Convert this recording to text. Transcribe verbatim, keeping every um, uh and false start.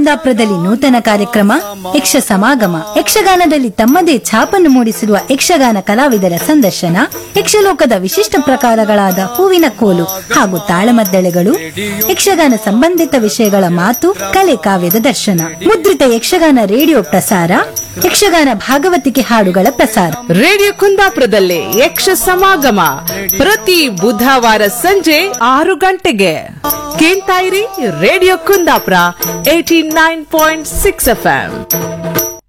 ಕುಂದಾಪುರದಲ್ಲಿ ನೂತನ ಕಾರ್ಯಕ್ರಮ ಯಕ್ಷ ಸಮಾಗಮ ಯಕ್ಷಗಾನದಲ್ಲಿ ತಮ್ಮದೇ ಛಾಪನ್ನು ಮೂಡಿಸಿರುವ ಯಕ್ಷಗಾನ ಕಲಾವಿದರ ಸಂದರ್ಶನ, ಯಕ್ಷಲೋಕದ ವಿಶಿಷ್ಟ ಪ್ರಕಾರಗಳಾದ ಹೂವಿನ ಕೋಲು ಹಾಗೂ ತಾಳಮದ್ದಳೆಗಳು, ಯಕ್ಷಗಾನ ಸಂಬಂಧಿತ ವಿಷಯಗಳ ಮಾತು ಕಲೆ ಕಾವ್ಯದ ದರ್ಶನ ಮುದ್ರಿತ ಯಕ್ಷಗಾನ ರೇಡಿಯೋ ಪ್ರಸಾರ, ಯಕ್ಷಗಾನ ಭಾಗವತಿಕೆ ಹಾಡುಗಳ ಪ್ರಸಾರ ರೇಡಿಯೋ ಕುಂದಾಪುರದಲ್ಲಿ ಯಕ್ಷ ಸಮಾಗಮ ಪ್ರತಿ ಬುಧವಾರ ಸಂಜೆ ಆರು ಗಂಟೆಗೆ ಕೇಳ್ತಾ ಇರಿ radio Kundapura eighty nine point six F M.